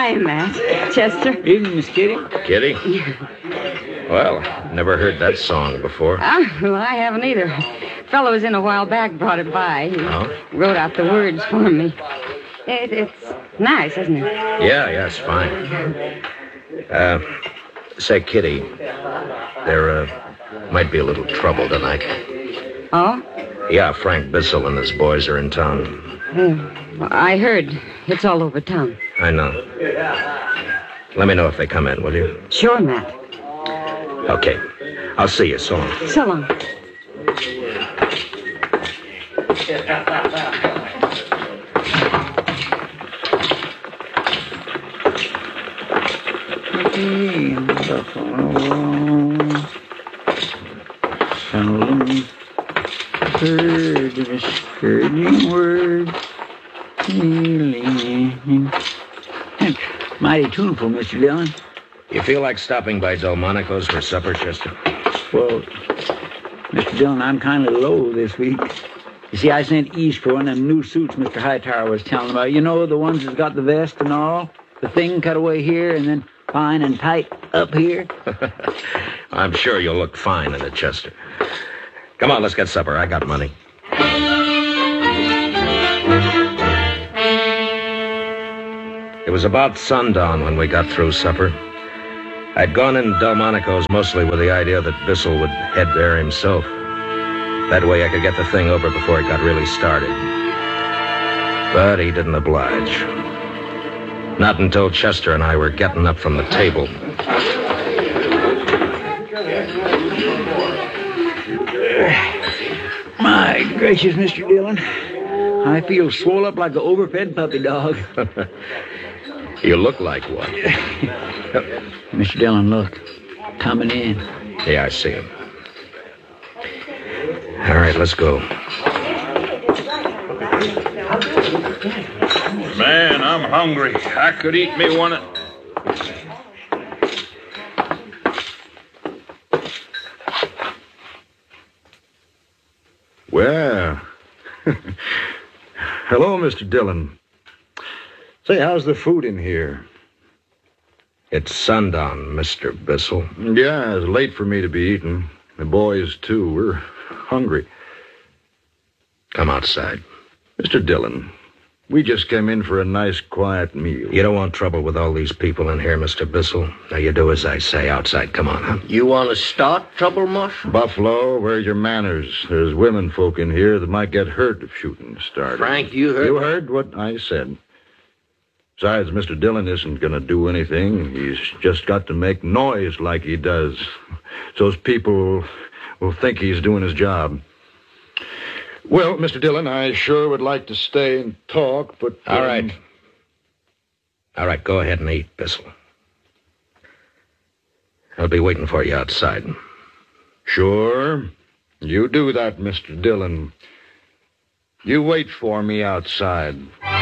Hi, Matt. Chester. Evening, Miss Kitty. Kitty? Well, never heard that song before. Well, I haven't either. Fellow was in a while back, brought it by. He wrote out the words for me. It's nice, isn't it? Yeah, it's fine. Say, Kitty, there might be a little trouble tonight. Oh? Yeah, Frank Bissell and his boys are in town. Well, I heard. It's all over town. I know. Let me know if they come in, will you? Sure, Matt. Okay. I'll see you. So long. So long. Seldom heard of a skirting word. Mighty tuneful, Mr. Dillon. You feel like stopping by Delmonico's for supper, Chester? Well, Mr. Dillon, I'm kind of low this week. You see, I sent east for one of them new suits Mr. Hightower was telling about. You know, the ones that's got the vest and all? The thing cut away here and then fine and tight up here. I'm sure you'll look fine in it, Chester. Come on, let's get supper. I got money. It was about sundown when we got through supper. I'd gone in Delmonico's mostly with the idea that Bissell would head there himself. That way I could get the thing over before it got really started. But he didn't oblige. Not until Chester and I were getting up from the table. My gracious, Mr. Dillon. I feel swole up like an overfed puppy dog. You look like one. Mr. Dillon, look. Coming in. Yeah, I see him. All right, let's go. Man, I'm hungry. I could eat me one. Well, hello, Mr. Dillon. Say, how's the food in here? It's sundown, Mr. Bissell. Yeah, it's late for me to be eating. The boys, too. We're hungry. Come outside. Mr. Dillon, we just came in for a nice, quiet meal. You don't want trouble with all these people in here, Mr. Bissell. Now, you do as I say outside. Come on, huh? You want to start trouble, Marshal? Buffalo, where's your manners? There's women folk in here that might get hurt if shooting started. Frank, you heard... You heard what I said. Besides, Mr. Dillon isn't going to do anything. He's just got to make noise like he does. So his people will think he's doing his job. Well, Mr. Dillon, I sure would like to stay and talk, but... All right. All right, go ahead and eat, Bissell. I'll be waiting for you outside. Sure. You do that, Mr. Dillon. You wait for me outside.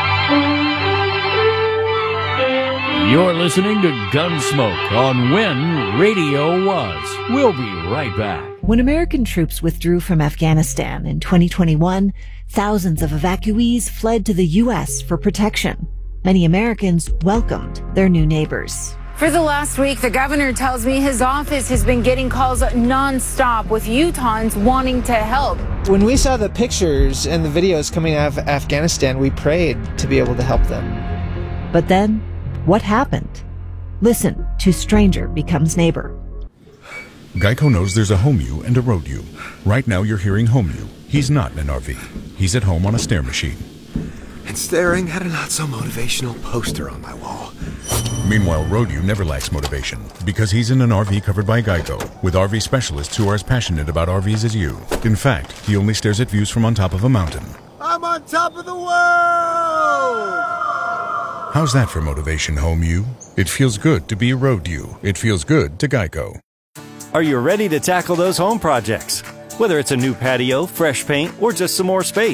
You're listening to Gunsmoke on When Radio Was. We'll be right back. When American troops withdrew from Afghanistan in 2021, thousands of evacuees fled to the U.S. for protection. Many Americans welcomed their new neighbors. For the last week, the governor tells me his office has been getting calls nonstop with Utahns wanting to help. When we saw the pictures and the videos coming out of Afghanistan, we prayed to be able to help them. But then, what happened? Listen to Stranger Becomes Neighbor. Geico knows there's a home you and a road you. Right now you're hearing home you. He's not in an RV. He's at home on a stair machine. And staring at a not-so-motivational poster on my wall. Meanwhile, road you never lacks motivation because he's in an RV covered by Geico with RV specialists who are as passionate about RVs as you. In fact, he only stares at views from on top of a mountain. I'm on top of the world! How's that for motivation, home you? It feels good to be a road you. It feels good to Geico. Are you ready to tackle those home projects? Whether it's a new patio, fresh paint, or just some more space,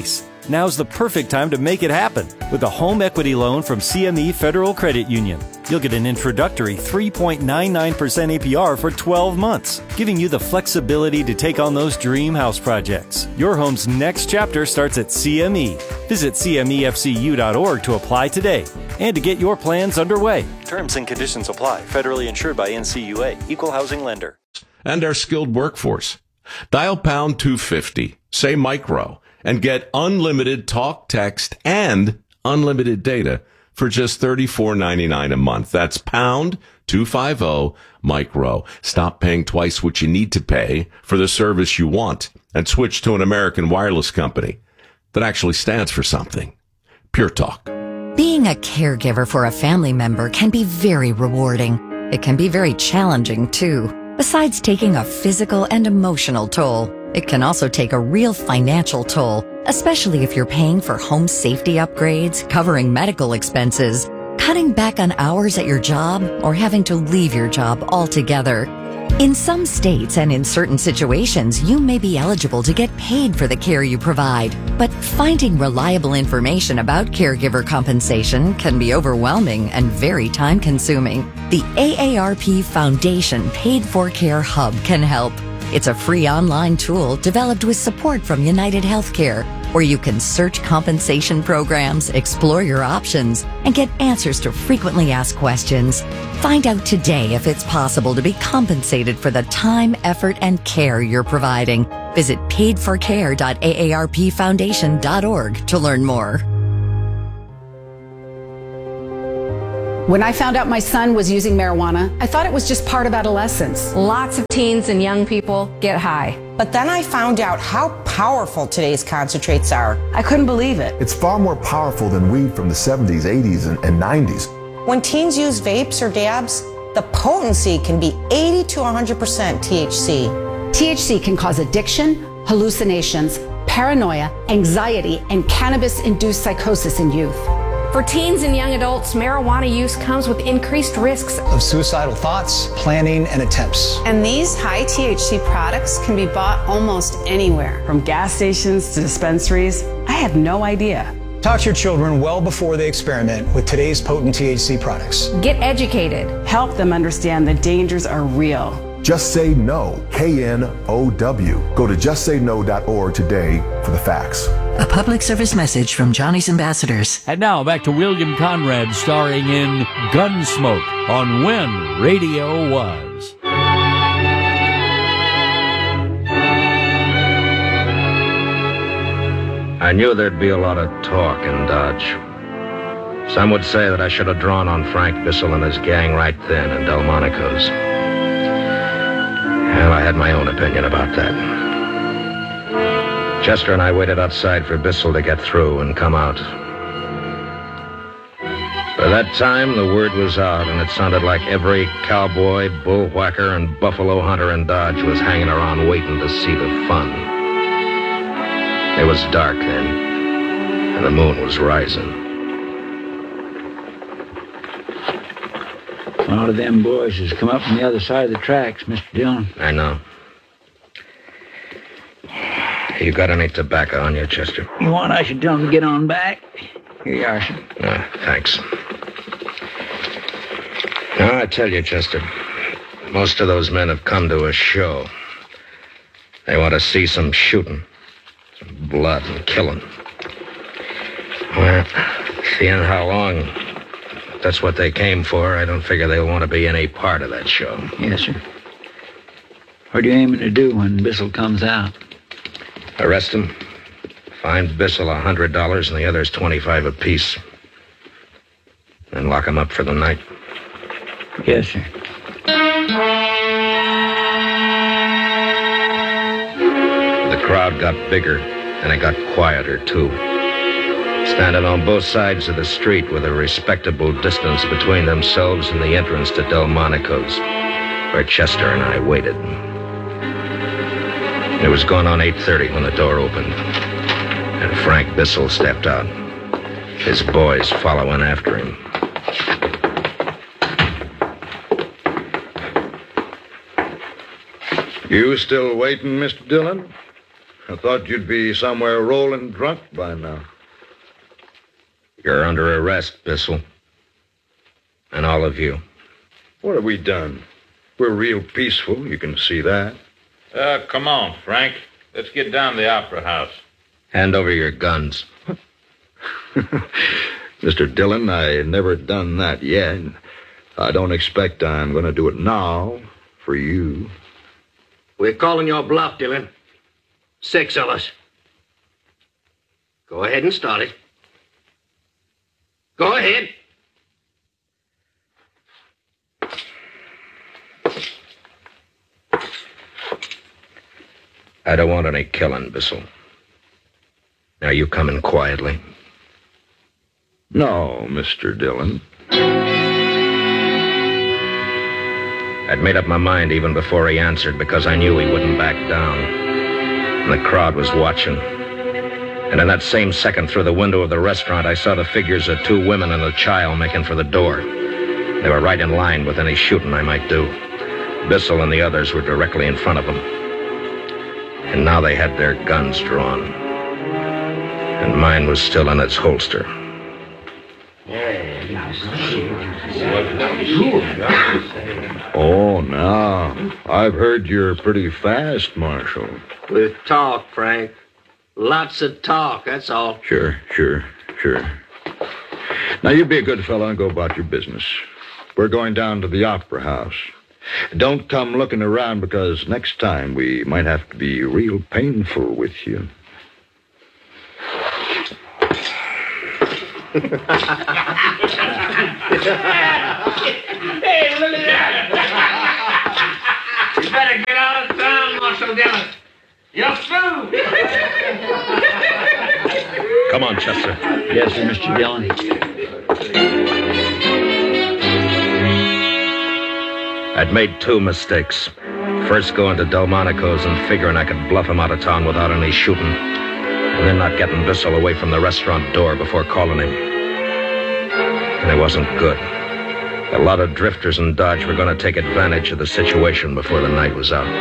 Now's the perfect time to make it happen with a home equity loan from CME Federal Credit Union. You'll get an introductory 3.99% APR for 12 months, giving you the flexibility to take on those dream house projects. Your home's next chapter starts at CME. Visit CMEFCU.org to apply today and to get your plans underway. Terms and conditions apply. Federally insured by NCUA. Equal housing lender. And our skilled workforce. Dial pound 250, say micro, and get unlimited talk, text, and unlimited data for just $34.99 a month. That's pound 250 micro. Stop paying twice what you need to pay for the service you want and switch to an American wireless company that actually stands for something. Pure Talk. Being a caregiver for a family member can be very rewarding. It can be very challenging, too. Besides taking a physical and emotional toll, it can also take a real financial toll, especially if you're paying for home safety upgrades, covering medical expenses, cutting back on hours at your job, or having to leave your job altogether. In some states and in certain situations, you may be eligible to get paid for the care you provide, but finding reliable information about caregiver compensation can be overwhelming and very time-consuming. The AARP Foundation Paid for Care Hub can help. It's a free online tool developed with support from United Healthcare, where you can search compensation programs, explore your options, and get answers to frequently asked questions. Find out today if it's possible to be compensated for the time, effort, and care you're providing. Visit paidforcare.aarpfoundation.org to learn more. When I found out my son was using marijuana, I thought it was just part of adolescence. Lots of teens and young people get high. But then I found out how powerful today's concentrates are. I couldn't believe it. It's far more powerful than weed from the 70s, 80s, and 90s. When teens use vapes or dabs, the potency can be 80 to 100% THC. THC can cause addiction, hallucinations, paranoia, anxiety, and cannabis-induced psychosis in youth. For teens and young adults, marijuana use comes with increased risks of suicidal thoughts, planning, and attempts. And these high THC products can be bought almost anywhere. From gas stations to dispensaries, I had no idea. Talk to your children well before they experiment with today's potent THC products. Get educated. Help them understand the dangers are real. Just Say No, KNOW. Go to justsayno.org today for the facts. A public service message from Johnny's Ambassadors. And now back to William Conrad starring in Gunsmoke on When Radio Was. I knew there'd be a lot of talk in Dodge. Some would say that I should have drawn on Frank Bissell and his gang right then in Delmonico's. Well, I had my own opinion about that. Chester and I waited outside for Bissell to get through and come out. By that time, the word was out, and it sounded like every cowboy, bullwhacker, and buffalo hunter in Dodge was hanging around waiting to see the fun. It was dark then, and the moon was rising. A lot of them boys has come up from the other side of the tracks, Mr. Dillon. I know. You got any tobacco on you, Chester? You want I should tell them to get on back? Here you are, sir. Thanks. Now, I tell you, Chester, most of those men have come to a show. They want to see some shooting, some blood and killing. Well, seeing how long that's what they came for, I don't figure they'll want to be any part of that show. Yes, sir. What are you aiming to do when Bissell comes out? Arrest him, fine Bissell $100 and the others $25 apiece. Then lock him up for the night. Yes, sir. The crowd got bigger, and it got quieter, too. Standing on both sides of the street with a respectable distance between themselves and the entrance to Delmonico's, where Chester and I waited. It was going on 8:30 when the door opened, and Frank Bissell stepped out, his boys following after him. You still waiting, Mr. Dillon? I thought you'd be somewhere rolling drunk by now. You're under arrest, Bissell. And all of you. What have we done? We're real peaceful, you can see that. Come on, Frank. Let's get down to the Opera House. Hand over your guns. Mr. Dillon, I never done that yet. I don't expect I'm going to do it now for you. We're calling your bluff, Dillon. 6 of us. Go ahead and start it. Go ahead. I don't want any killing, Bissell. Are you coming quietly? No, Mr. Dillon. I'd made up my mind even before he answered because I knew he wouldn't back down. And the crowd was watching. And in that same second, through the window of the restaurant, I saw the figures of 2 women and a child making for the door. They were right in line with any shooting I might do. Bissell and the others were directly in front of them. And now they had their guns drawn. And mine was still in its holster. Oh, now. I've heard you're pretty fast, Marshal. With talk, Frank. Lots of talk, that's all. Sure. Now, you be a good fellow and go about your business. We're going down to the Opera House. Don't come looking around because next time we might have to be real painful with you. Hey, look at that. You better get out of town, Marshal Dillon. You're through. Come on, Chester. Yes, sir, Mr. Dillon. I'd made 2 mistakes. First going to Delmonico's and figuring I could bluff him out of town without any shooting. And then not getting Bissell away from the restaurant door before calling him. And it wasn't good. A lot of drifters in Dodge were going to take advantage of the situation before the night was out.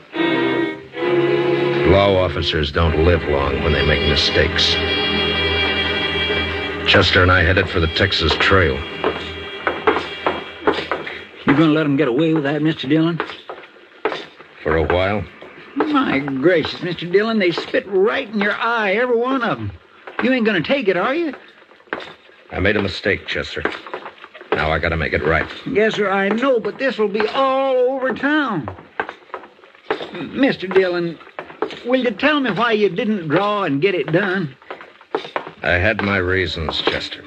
Law officers don't live long when they make mistakes. Chester and I headed for the Texas Trail. You gonna let them get away with that, Mr. Dillon? For a while. My gracious, Mr. Dillon, they spit right in your eye, every one of them. You ain't gonna take it, are you? I made a mistake, Chester. Now I gotta make it right. Yes, sir, I know, but this will be all over town. Mr. Dillon, will you tell me why you didn't draw and get it done? I had my reasons, Chester.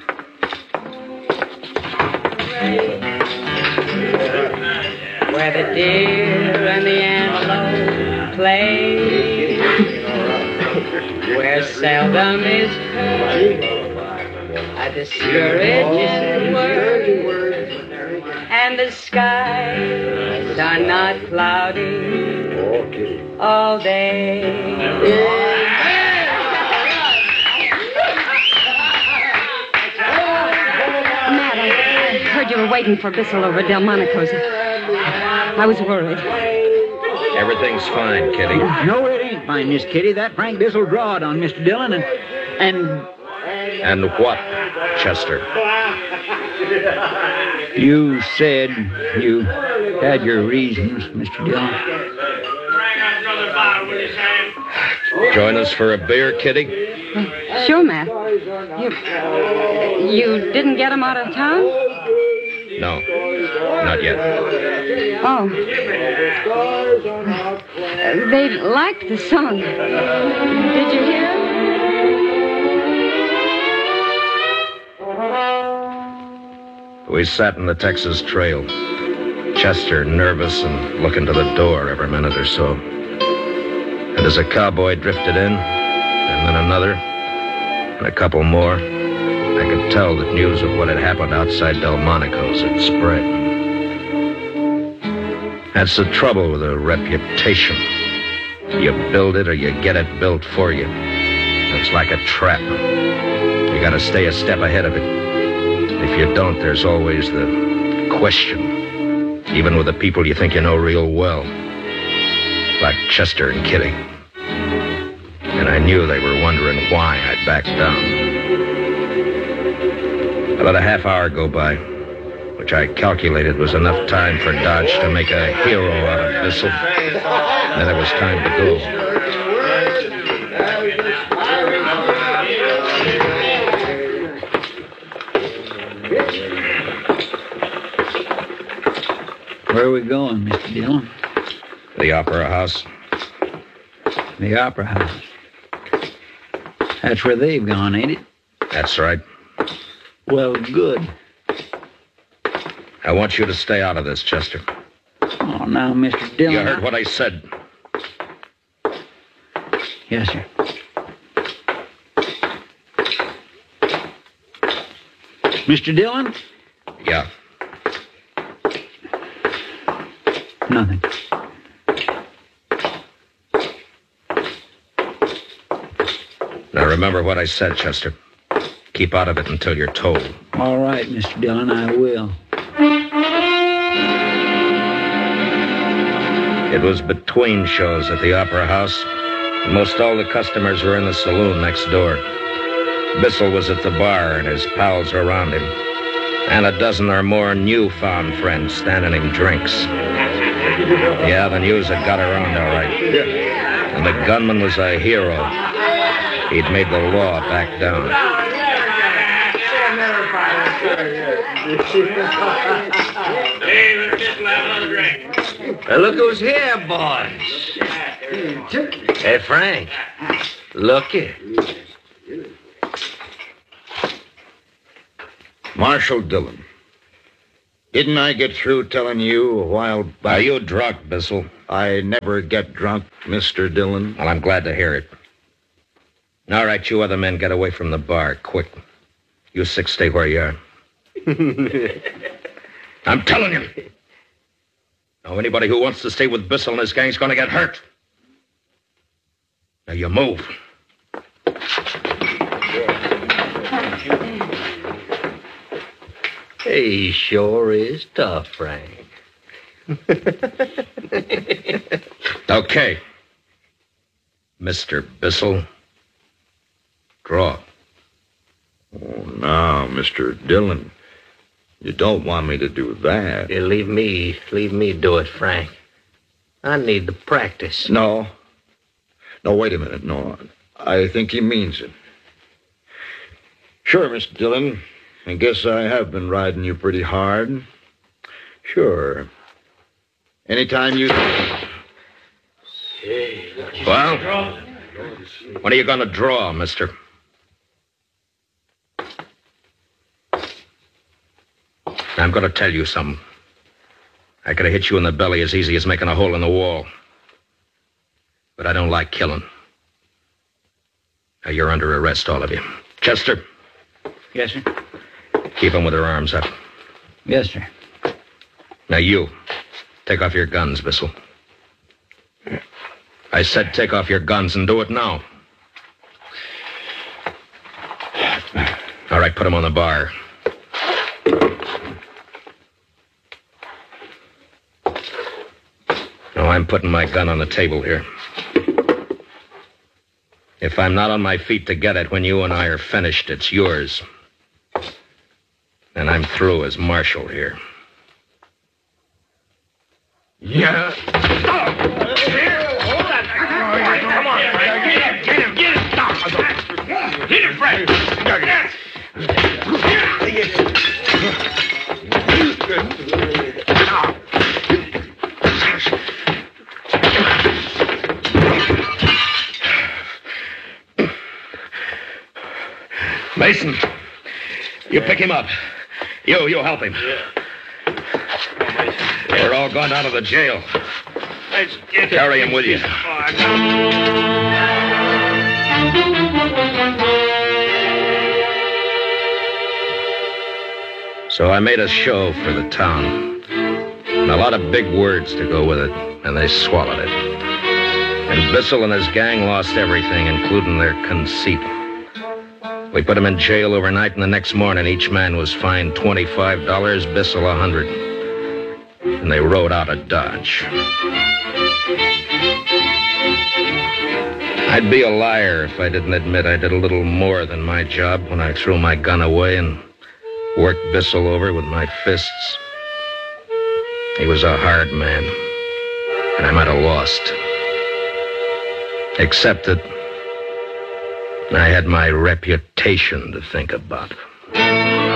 Where the deer and the antelope play, where seldom is heard a discouraging word, and the skies are not cloudy all day. Matt, I heard you were waiting for Bissell over at Delmonico's. I was worried. Everything's fine, Kitty. No, it ain't fine, Miss Kitty. That Frank Bissell drawed on Mr. Dillon and... And what, Chester? You said you had your reasons, Mr. Dillon. Join us for a beer, Kitty? Sure, Matt. You didn't get him out of town? No, not yet. Oh. They liked the song. Did you hear it? We sat in the Texas Trail. Chester nervous and looking to the door every minute or so. And as a cowboy drifted in, and then another, and a couple more, I could tell that news of what had happened outside Delmonico's had spread. That's the trouble with a reputation. You build it or you get it built for you. It's like a trap. You gotta stay a step ahead of it. If you don't, there's always the question. Even with the people you think you know real well. Like Chester and Kitty. And I knew they were wondering why I'd backed down. I let a half hour go by, which I calculated was enough time for Dodge to make a hero out of Bissell. And then it was time to go. Where are we going, Mr. Dillon? The Opera House. The Opera House. That's where they've gone, ain't it? That's right. Well, good. I want you to stay out of this, Chester. Oh, now, Mr. Dillon... You heard what I said. Yes, sir. Mr. Dillon? Yeah. Nothing. Now remember what I said, Chester. Keep out of it until you're told. All right, Mr. Dillon, I will. It was between shows at the Opera House, and most all the customers were in the saloon next door. Bissell was at the bar, and his pals were around him, and a dozen or more newfound friends standing him drinks. Yeah, the news had got around all right. And the gunman was a hero. He'd made the law back down. Hey, look who's here, boys. Hey, Frank. Look here. Marshal Dillon. Didn't I get through telling you a while back? Are you drunk, Bissell? I never get drunk, Mr. Dillon. Well, I'm glad to hear it. All right, you other men, get away from the bar, quick. You six stay where you are. I'm telling you. Now, anybody who wants to stay with Bissell and his gang's gonna get hurt. Now, you move. He sure is tough, Frank. Okay. Mr. Bissell, draw. Oh, now, Mr. Dillon, you don't want me to do that. You leave me do it, Frank. I need the practice. No. No, wait a minute. No, I think he means it. Sure, Mr. Dillon. I guess I have been riding you pretty hard. Sure. Anytime you... Well, when are you going to draw, mister? I'm going to tell you something. I could have hit you in the belly as easy as making a hole in the wall. But I don't like killing. Now, you're under arrest, all of you. Chester? Yes, sir. Keep them with their arms up. Yes, sir. Now, you. Take off your guns, Bissell. I said take off your guns and do it now. All right, put them on the bar. Now, I'm putting my gun on the table here. If I'm not on my feet to get it when you and I are finished, it's yours. And I'm through as marshal here. Yeah. Come on, Frank. Get him. Get him, Frank. Mason, you pick him up. You help him. We're all gone out of the jail. Carry him with you. So I made a show for the town. And a lot of big words to go with it, and they swallowed it. And Bissell and his gang lost everything, including their conceit. We put them in jail overnight, and the next morning each man was fined $25, Bissell $100. And they rode out of Dodge. I'd be a liar if I didn't admit I did a little more than my job when I threw my gun away and worked Bissell over with my fists. He was a hard man, and I might have lost. Except that I had my reputation to think about.